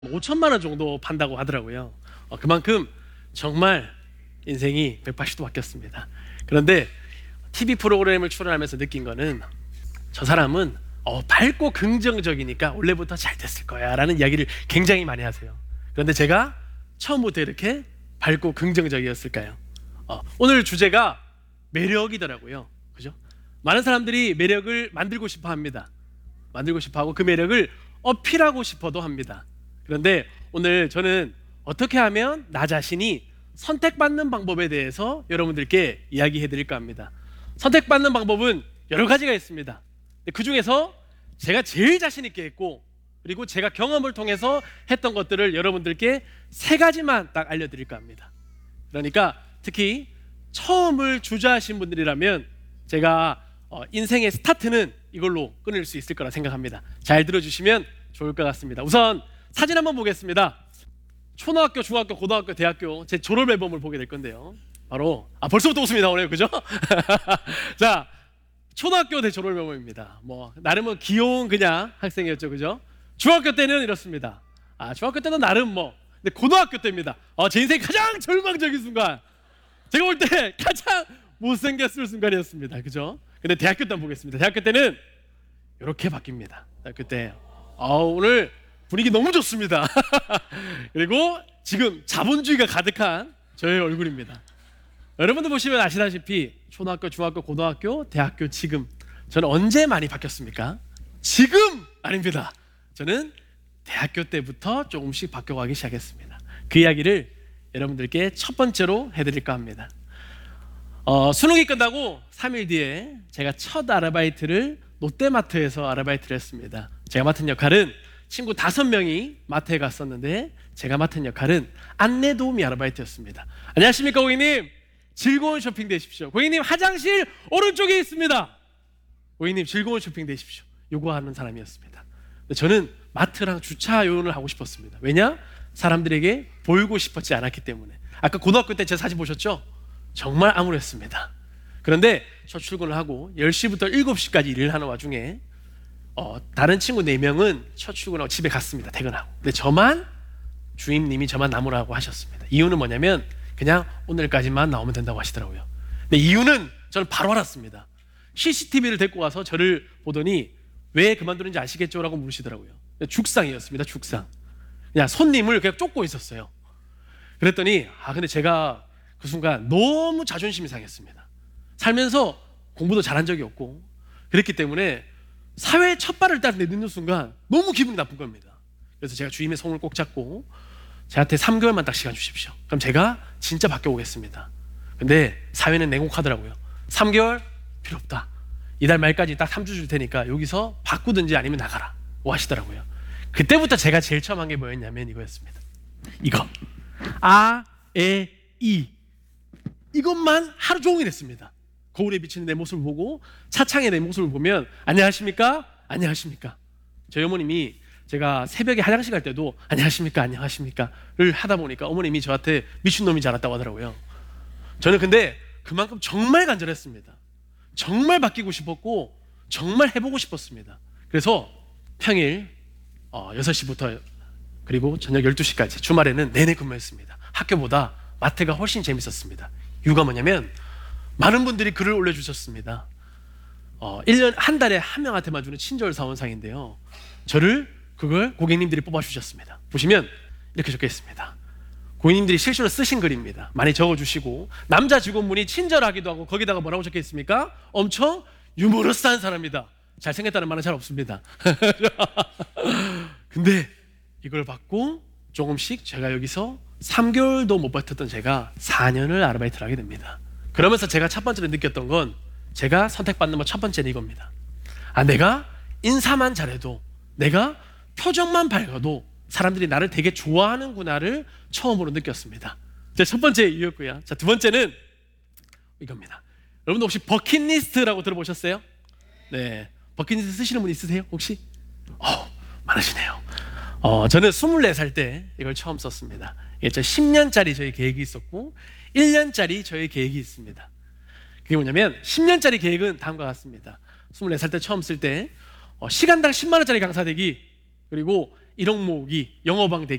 5천만 원 정도 판다고 하더라고요. 그만큼 정말 인생이 180도 바뀌었습니다. 그런데 TV 프로그램을 출연하면서 느낀 거는 저 사람은 밝고 긍정적이니까 원래부터 잘 됐을 거야 라는 이야기를 굉장히 많이 하세요. 그런데 제가 처음부터 이렇게 밝고 긍정적이었을까요? 오늘 주제가 매력이더라고요. 그죠? 많은 사람들이 매력을 만들고 싶어 합니다. 만들고 싶어 하고 그 매력을 어필하고 싶어도 합니다. 그런데 오늘 저는 어떻게 하면 나 자신이 선택받는 방법에 대해서 여러분들께 이야기해 드릴까 합니다. 선택받는 방법은 여러 가지가 있습니다. 그 중에서 제가 제일 자신 있게 했고, 그리고 제가 경험을 통해서 했던 것들을 여러분들께 3가지만 딱 알려드릴까 합니다. 그러니까 특히 처음을 주저하신 분들이라면 제가 인생의 스타트는 이걸로 끊을 수 있을 거라 생각합니다. 잘 들어주시면 좋을 것 같습니다. 우선 사진 한번 보겠습니다. 초등학교, 중학교, 고등학교, 대학교 제 졸업 앨범을 보게 될 건데요. 바로 벌써부터 웃음이 나오네요, 그죠? 자, 초등학교 때 졸업 앨범입니다. 나름은 귀여운 그냥 학생이었죠, 그죠? 중학교 때는 이렇습니다. 중학교 때는 나름 근데 고등학교 때입니다. 제 인생 가장 절망적인 순간, 제가 볼 때 가장 못생겼을 순간이었습니다, 그죠? 근데 대학교 때 한번 보겠습니다. 대학교 때는 이렇게 바뀝니다. 대학교 때 오늘 분위기 너무 좋습니다. 그리고 지금 자본주의가 가득한 저의 얼굴입니다. 여러분들 보시면 아시다시피 초등학교, 중학교, 고등학교, 대학교, 지금 저는 언제 많이 바뀌었습니까? 지금 아닙니다. 저는 대학교 때부터 조금씩 바뀌어가기 시작했습니다. 그 이야기를 여러분들께 첫 번째로 해드릴까 합니다. 수능이 끝나고 3일 뒤에 제가 첫 아르바이트를 롯데마트에서 아르바이트를 했습니다. 제가 맡은 역할은 친구 5명이 마트에 갔었는데 제가 맡은 역할은 안내도우미 아르바이트였습니다. 안녕하십니까 고객님, 즐거운 쇼핑 되십시오. 고객님 화장실 오른쪽에 있습니다. 고객님 즐거운 쇼핑 되십시오. 요거 하는 사람이었습니다. 저는 마트랑 주차 요원을 하고 싶었습니다. 왜냐? 사람들에게 보이고 싶었지 않았기 때문에. 아까 고등학교 때 제 사진 보셨죠? 정말 암울했습니다. 그런데 저 출근을 하고 10시부터 7시까지 일을 하는 와중에 다른 친구 4명은 첫 출근하고 집에 갔습니다. 퇴근하고. 근데 주임님이 저만 남으라고 하셨습니다. 이유는 뭐냐면 그냥 오늘까지만 나오면 된다고 하시더라고요. 근데 이유는 저는 바로 알았습니다. CCTV를 데리고 와서 저를 보더니 왜 그만두는지 아시겠죠? 라고 물으시더라고요. 죽상이었습니다. 죽상. 그냥 손님을 그냥 쫓고 있었어요. 그랬더니 근데 제가 그 순간 너무 자존심이 상했습니다. 살면서 공부도 잘한 적이 없고 그랬기 때문에 사회에 첫 발을 딱 내딛는 순간 너무 기분이 나쁜 겁니다. 그래서 제가 주임의 손을 꼭 잡고 저한테 3개월만 딱 시간 주십시오. 그럼 제가 진짜 바뀌어오겠습니다. 근데 사회는 냉혹하더라고요. 3개월? 필요 없다. 이달 말까지 딱 3주 줄 테니까 여기서 바꾸든지 아니면 나가라 고 하시더라고요. 그때부터 제가 제일 처음 한 게 뭐였냐면 이거였습니다. 이거 이 이것만 하루 종일 했습니다. 거울에 비치는 내 모습을 보고 차창에 내 모습을 보면 안녕하십니까? 안녕하십니까? 저희 어머님이 제가 새벽에 화장실 갈 때도 안녕하십니까? 안녕하십니까를 하다 보니까 어머님이 저한테 미친놈이 자랐다고 하더라고요. 저는 근데 그만큼 정말 간절했습니다. 정말 바뀌고 싶었고 정말 해보고 싶었습니다. 그래서 평일 6시부터 그리고 저녁 12시까지 주말에는 내내 근무했습니다. 학교보다 마트가 훨씬 재밌었습니다. 이유가 뭐냐면 많은 분들이 글을 올려주셨습니다. 1년 한 달에 한 명한테만 주는 친절 사원상인데요, 그걸 고객님들이 뽑아주셨습니다. 보시면 이렇게 적혀 있습니다. 고객님들이 실수로 쓰신 글입니다. 많이 적어주시고 남자 직원분이 친절하기도 하고 거기다가 뭐라고 적혀 있습니까? 엄청 유머러스한 사람이다. 잘생겼다는 말은 잘 없습니다. 근데 이걸 받고 조금씩 제가 여기서 3개월도 못 버텼던 제가 4년을 아르바이트를 하게 됩니다. 그러면서 제가 첫 번째로 느꼈던 건 제가 선택받는 첫 번째는 이겁니다. 내가 인사만 잘해도, 내가 표정만 밝아도 사람들이 나를 되게 좋아하는구나를 처음으로 느꼈습니다. 제 첫 번째 이유였고요. 자, 두 번째는 이겁니다. 여러분들 혹시 버킷리스트라고 들어보셨어요? 네, 버킷리스트 쓰시는 분 있으세요? 혹시? 많으시네요. 저는 24살 때 이걸 처음 썼습니다. 이게 10년짜리 저희 계획이 있었고 1년짜리 저희 계획이 있습니다. 그게 뭐냐면 10년짜리 계획은 다음과 같습니다. 24살 때 처음 쓸 때 시간당 10만 원짜리 강사 되기, 그리고 1억 모으기, 영어방 되기